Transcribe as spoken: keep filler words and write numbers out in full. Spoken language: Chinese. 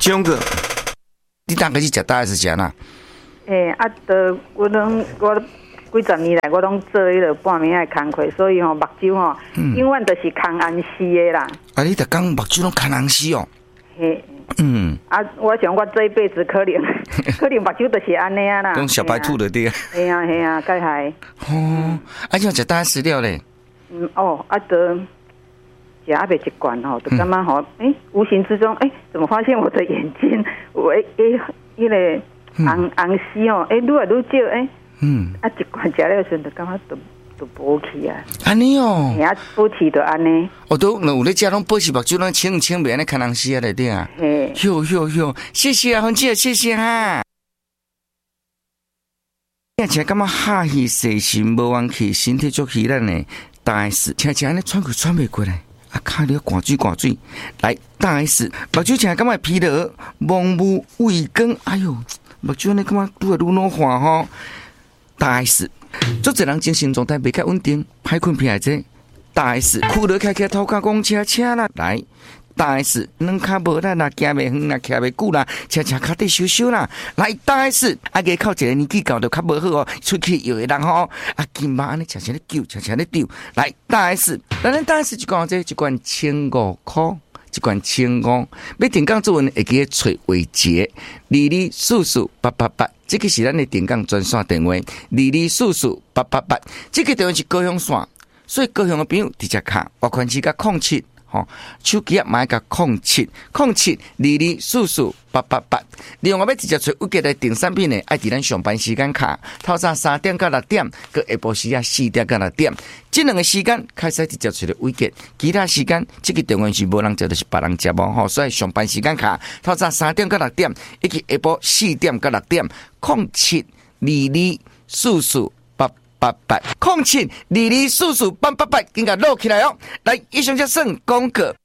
钟哥，你当个去食大 S 食啦？ 诶、欸，啊，都我拢我几十年来，我拢做迄个半暝的工课，所以吼、喔、目睭吼，嗯、永远都是空安丝的啦。 啊，你逐工目睭拢空安丝哦。 嘿。嗯。啊，我想我这一辈子可能可能目睭都是安尼啊啦。 种小白兔的对啊。 系啊系啊，该系。 哦，啊，像食大 S 了咧。 嗯哦，啊得。食阿袂习惯吼，就感觉吼，哎、欸，无形之中，哎、欸，怎么发现我的眼睛，我哎哎，迄个红红丝哦，哎、欸，愈来愈少，哎、欸，嗯，啊，习惯食了时，就感觉都都保起啊。 安尼哦， 啊，保持就安尼。 我都有咧食拢保持目睭拢清清袂安尼看红丝啊咧对啊。嘿，哟哟哟，谢谢啊，红姐，谢谢哈。听起来感觉哈气细心，无往气，身体足虚咱呢，大 S， 听起来安尼喘气喘袂过来。啊，卡了寒水寒水，来大 S， 目睭听感觉疲劳、盲目、畏光，哎哟，目睭呢感觉愈来愈老化吼。大 S， 足侪人精神状态袂较稳定，歹困偏这。大 S， 哭了开开头壳讲车车啦，来。大 S， 两脚无力啦，行袂远啦，徛袂久啦，车车脚底收收啦。来大 S， 啊，个靠一个年纪高就较无好哦，出去摇的人吼，啊，金马安尼常常咧丢，常常咧丢。来大 S， 咱咱大 S 一罐这一罐千五块，一罐千五。要定岗做文会记找伟杰，二二四四八八八，这个是咱的定岗专线电话，二二四四八八八，这个电话是高雄线，所以高雄的朋友直接卡，拨款机甲控七。哦，手机啊，买个空七空七二二四四八八八。另外要直接找有价来订产品呢，爱伫咱上班时间卡，透早三点到六点，佮下晡时啊四点到六点，这两个时间开始直接找的有价，其他时间这个电话是无人接，就是别人接无吼。所以上班时间卡，透早三点到六点，以及下晡四点到六点，空七二二四四。八八空七二二四四八八八，应该录起来哦。来，以上就算广告。